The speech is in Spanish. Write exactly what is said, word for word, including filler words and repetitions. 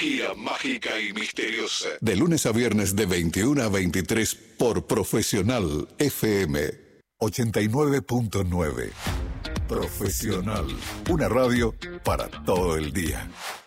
Energía mágica y misteriosa. De lunes a viernes de veintiuno a veintitrés por Profesional F M ochenta y nueve punto nueve. Profesional. Una radio para todo el día.